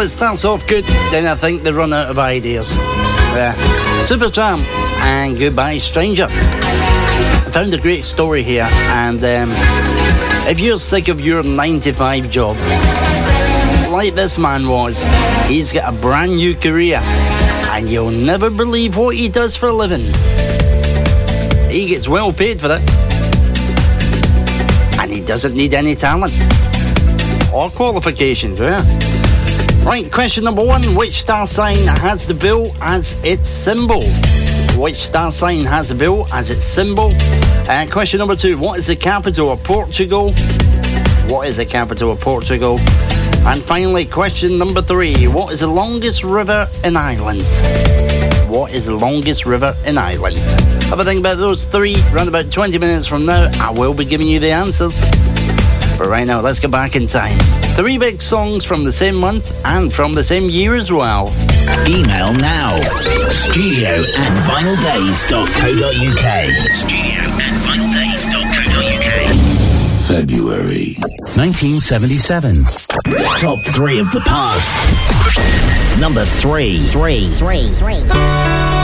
it starts off good, then I think they run out of ideas. Supertramp and Goodbye Stranger. I found a great story here, and if you're sick of your 9-to-5 job, like this man was, he's got a brand new career, and you'll never believe what he does for a living. He gets well paid for it, and he doesn't need any talent or qualifications. Right, question number 1. Which star sign has the bill as its symbol? Which star sign has the bill as its symbol? Question number 2. What is the capital of Portugal? What is the capital of Portugal? And finally, question number 3. What is the longest river in Ireland? What is the longest river in Ireland? Have a think about those 3. Around about 20 minutes from now, I will be giving you the answers. But right now, let's get back in time. 3 big songs from the same month and from the same year as well. Email now. studio@vinyldays.co.uk. studio@vinyldays.co.uk. February 1977. Top 3 of the past. Number 3.